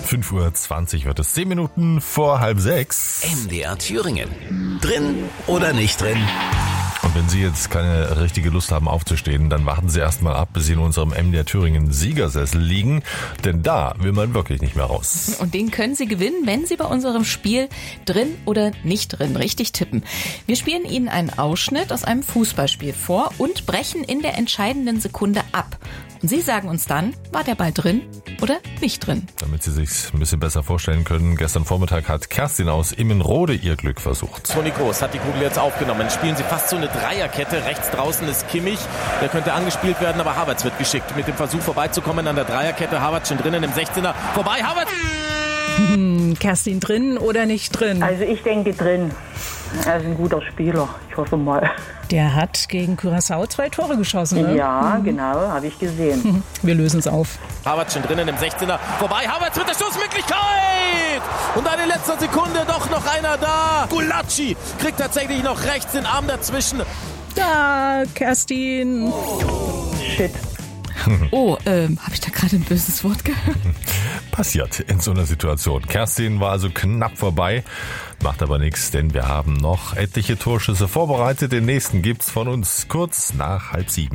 5:20 Uhr wird es, 10 Minuten vor 5:30. MDR Thüringen. Drin oder nicht drin? Und wenn Sie jetzt keine richtige Lust haben aufzustehen, dann warten Sie erstmal ab, bis Sie in unserem MDR Thüringen Siegersessel liegen, denn da will man wirklich nicht mehr raus. Und den können Sie gewinnen, wenn Sie bei unserem Spiel drin oder nicht drin richtig tippen. Wir spielen Ihnen einen Ausschnitt aus einem Fußballspiel vor und brechen in der entscheidenden Sekunde ab. Und Sie sagen uns dann, war der Ball drin oder nicht drin? Damit Sie sich ein bisschen besser vorstellen können, gestern Vormittag hat Kerstin aus Immenrode ihr Glück versucht. Toni Kroos hat die Kugel jetzt aufgenommen. Spielen sie fast so eine Dreierkette. Rechts draußen ist Kimmich. Der könnte angespielt werden, aber Havertz wird geschickt. Mit dem Versuch vorbeizukommen an der Dreierkette. Havertz schon drinnen im 16er. Vorbei, Havertz! Kerstin, drin oder nicht drin? Also ich denke drin. Er ist ein guter Spieler, ich hoffe mal. Der hat gegen Curaçao 2 Tore geschossen, ne? Ja, genau, habe ich gesehen. Wir lösen es auf. Havertz schon drinnen im 16er. Vorbei, Havertz mit der Schussmöglichkeit! Und dann in letzter Sekunde doch noch einer da. Gulacsi kriegt tatsächlich noch rechts den Arm dazwischen. Da, Kerstin. Shit. Oh, habe ich da gerade ein böses Wort gehört? Passiert in so einer Situation. Kerstin war also knapp vorbei, macht aber nichts, denn wir haben noch etliche Torschüsse vorbereitet. Den nächsten gibt's von uns kurz nach 6:30.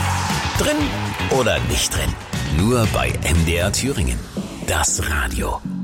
Drin oder nicht drin? Nur bei MDR Thüringen. Das Radio.